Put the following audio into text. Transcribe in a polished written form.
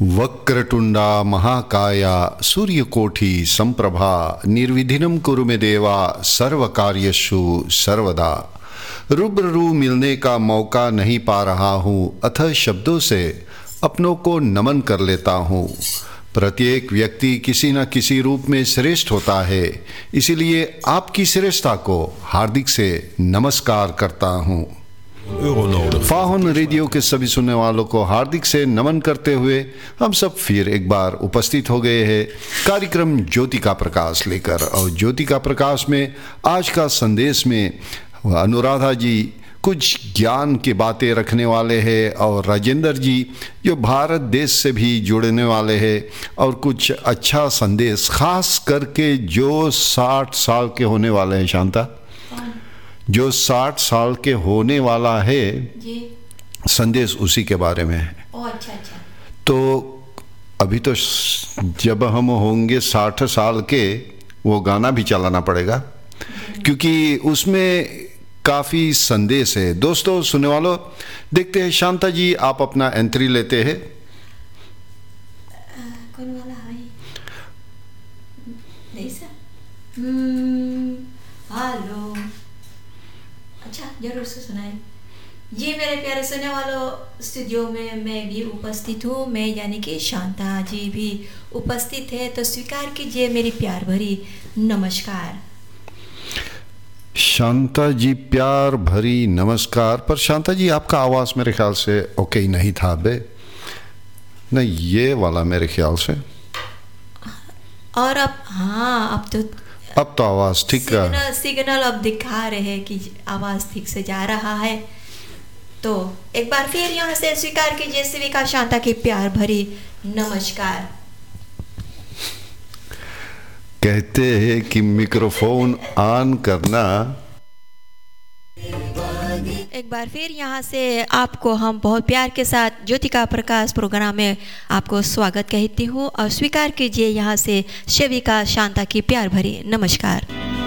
वक्रतुंडा महाकाया सूर्यकोटि संप्रभा निर्विघ्नं कुरु मे देवा सर्वकार्येषु सर्वदा। रूबरू मिलने का मौका नहीं पा रहा हूँ, अथः शब्दों से अपनों को नमन कर लेता हूँ। प्रत्येक व्यक्ति किसी न किसी रूप में श्रेष्ठ होता है, इसीलिए आपकी श्रेष्ठता को हार्दिक से नमस्कार करता हूँ। फाहन रेडियो के सभी सुनने वालों को हार्दिक से नमन करते हुए हम सब फिर एक बार उपस्थित हो गए हैं कार्यक्रम ज्योति का प्रकाश लेकर। और ज्योति का प्रकाश में आज का संदेश में अनुराधा जी कुछ ज्ञान की बातें रखने वाले हैं और राजेंद्र जी जो भारत देश से भी जुड़ने वाले हैं और कुछ अच्छा संदेश खास करके जो 60 साल के होने वाले हैं। शांता, जो 60 साल के होने वाला है जी। संदेश उसी के बारे में है। अच्छा। तो अभी तो जब हम होंगे 60 साल के वो गाना भी चलाना पड़ेगा क्योंकि उसमें काफ़ी संदेश है। दोस्तों सुनने वालों, देखते हैं शांता जी आप अपना एंट्री लेते हैं। कौन वाला है? नहीं सर। हेलो। अच्छा, जरूर से सुनाए जी। मेरे प्यारे सुनने वालों, स्टूडियो में मैं भी उपस्थित हूँ, मैं यानी कि शांता जी भी उपस्थित है। तो स्वीकार कीजिए मेरी प्यार भरी नमस्कार। शांता जी प्यार भरी नमस्कार। पर शांता जी आपका आवाज़ मेरे ख्याल से ओके ही नहीं था बे। नहीं, ये वाला मेरे ख्याल से। और अब हाँ, अब तो आवाज़ ठीक है। सिग्नल अब दिखा रहे हैं कि आवाज़ ठीक से जा रहा है। तो एक बार फिर यहाँ से स्वीकार कीजिए सेविका शांता की प्यार भरी नमस्कार। कहते हैं कि मिक्रोफोन ऑन करना। एक बार फिर यहाँ से आपको हम बहुत प्यार के साथ ज्योति का प्रकाश प्रोग्राम में आपको स्वागत कहती हूँ और स्वीकार कीजिए यहाँ से सेविका शांता की प्यार भरी नमस्कार।